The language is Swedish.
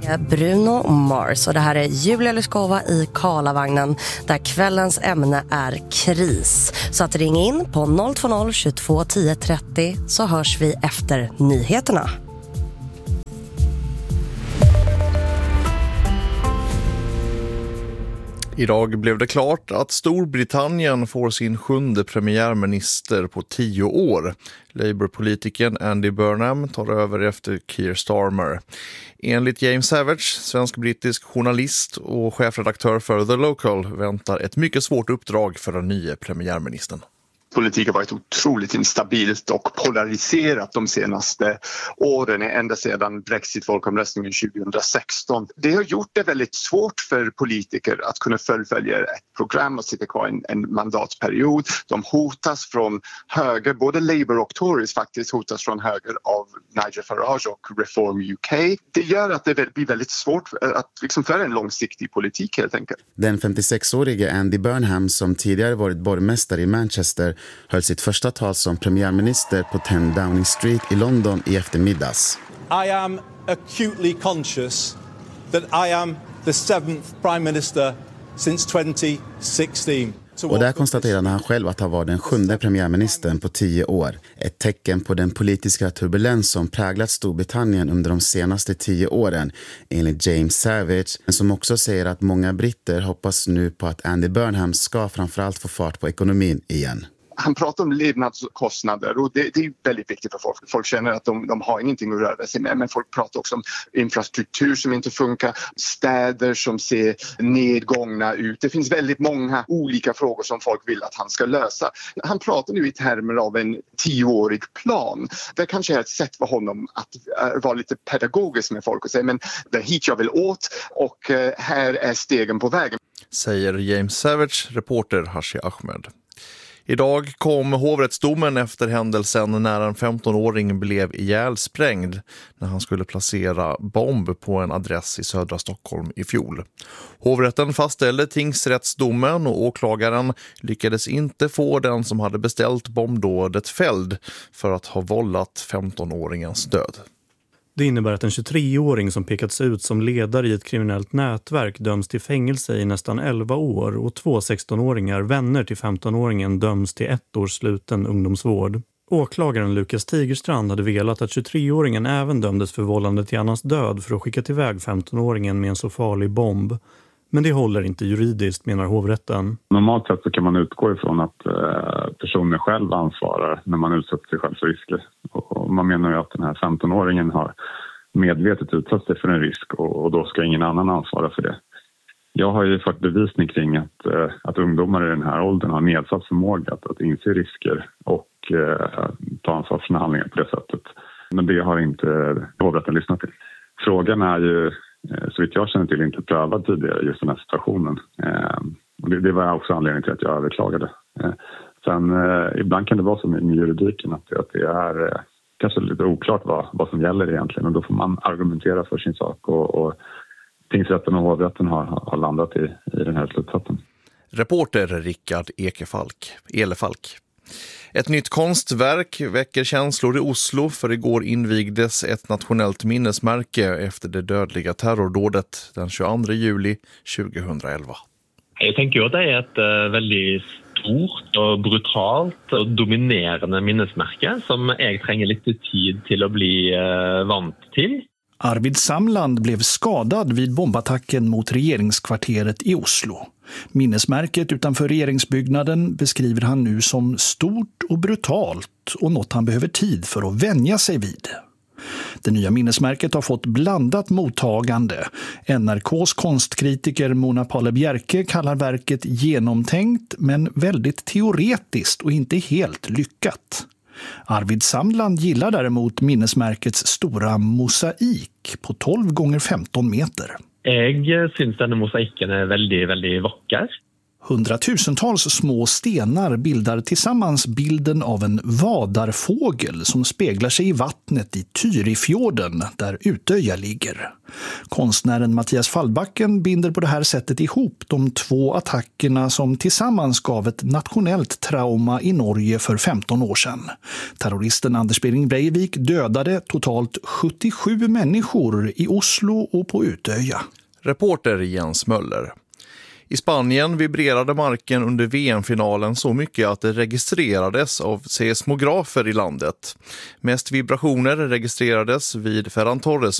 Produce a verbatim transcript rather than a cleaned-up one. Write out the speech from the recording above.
Bruno Mars, och det här är Julia Lyskova i Karlavagnen där kvällens ämne är kris. Så att ring in på noll två noll tjugotvå tio trettio så hörs vi efter nyheterna. Idag blev det klart att Storbritannien får sin sjunde premiärminister på tio år. Labour-politikern Andy Burnham tar över efter Keir Starmer. Enligt James Savage, svensk-brittisk journalist och chefredaktör för The Local, väntar ett mycket svårt uppdrag för den nya premiärministern. Politik har varit otroligt instabilt och polariserat de senaste åren, ända sedan Brexit-folkomröstningen tjugohundrasexton. Det har gjort det väldigt svårt för politiker att kunna fullfölja ett program och sitta kvar en, en mandatperiod. De hotas från höger, både Labour och Tories faktiskt hotas från höger av Nigel Farage och Reform U K. Det gör att det blir väldigt svårt att liksom föra en långsiktig politik helt enkelt. Den femtiosex-årige Andy Burnham, som tidigare varit borgmästare i Manchester, höll sitt första tal som premiärminister på tio Downing Street i London i eftermiddags. I am acutely conscious that I am the seventh prime minister since twenty sixteen. Och där konstaterade han själv att han var den sjunde premiärministern på tio år. Ett tecken på den politiska turbulens som präglat Storbritannien under de senaste tio åren, enligt James Savage, men som också säger att många britter hoppas nu på att Andy Burnham ska framförallt få fart på ekonomin igen. Han pratar om levnadskostnader och det, det är väldigt viktigt för folk. Folk känner att de, de har ingenting att röra sig med, men folk pratar också om infrastruktur som inte funkar, städer som ser nedgångna ut. Det finns väldigt många olika frågor som folk vill att han ska lösa. Han pratar nu i termer av en tioårig plan. Det kanske är ett sätt för honom att vara lite pedagogisk med folk och säga, men det är hit jag vill åt och här är stegen på vägen. Säger James Savage, reporter Hashi Ahmed. Idag kom hovrättsdomen efter händelsen när en femtonåring blev ihjälsprängd när han skulle placera bomb på en adress i södra Stockholm i fjol. Hovrätten fastställde tingsrättsdomen och åklagaren lyckades inte få den som hade beställt bombdådet fälld för att ha vållat femtonåringens död. Det innebär att en tjugotreåring som pekats ut som ledare i ett kriminellt nätverk döms till fängelse i nästan elva år och två sextonåringar, vänner till femtonåringen, döms till ett års sluten ungdomsvård. Åklagaren Lukas Tigerstrand hade velat att tjugotreåringen även dömdes för vållande till annans död för att skicka iväg femtonåringen med en så farlig bomb. Men det håller inte juridiskt, menar hovrätten. Normalt sett så kan man utgå ifrån att eh, personen själv ansvarar när man utsätter sig själv för risker. Och, och man menar ju att den här femtonåringen har medvetet utsatt sig för en risk och, och då ska ingen annan ansvara för det. Jag har ju fått bevisning kring att, eh, att ungdomar i den här åldern har nedsatt förmåga att, att inse risker och eh, ta ansvar för sina handlingar på det sättet. Men det har inte hovrätten lyssnat till. Frågan är ju, så vitt jag känner till, inte prövad tidigare just den här situationen. Eh, och det, det var också anledningen till att jag överklagade. Eh, sen eh, ibland kan det vara så med, med juridiken att, att det är eh, kanske lite oklart vad, vad som gäller egentligen. Och då får man argumentera för sin sak och, och tingsrätten och hovrätten har, har landat i, i den här slutsatsen. Reporter Rickard Ekefalk, Elefalk. Ett nytt konstverk väcker känslor i Oslo, för igår invigdes ett nationellt minnesmärke efter det dödliga terrordådet den tjugoandra juli tjugohundraelva. Jag tänker att det är ett uh, väldigt stort och brutalt och dominerande minnesmärke som jag tränger lite tid till att bli uh, vant till. Arvid Samland blev skadad vid bombattacken mot regeringskvarteret i Oslo. Minnesmärket utanför regeringsbyggnaden beskriver han nu som stort och brutalt och något han behöver tid för att vänja sig vid. Det nya minnesmärket har fått blandat mottagande. N R K:s konstkritiker Mona Palle Bjerke kallar verket genomtänkt men väldigt teoretiskt och inte helt lyckat. Arvid Samland gillar däremot minnesmärkets stora mosaik på tolv gånger femton meter. Jag syns denne mosaiken är väldigt, väldigt vacker. Hundratusentals små stenar bildar tillsammans bilden av en vadarfågel som speglar sig i vattnet i Tyrifjorden där Utöja ligger. Konstnären Mattias Fallbacken binder på det här sättet ihop de två attackerna som tillsammans gav ett nationellt trauma i Norge för femton år sedan. Terroristen Anders Behring Breivik dödade totalt sjuttiosju människor i Oslo och på Utöja. Reporter Jens Möller. I Spanien vibrerade marken under V M-finalen så mycket att det registrerades av seismografer i landet. Mest vibrationer registrerades vid Ferran Torres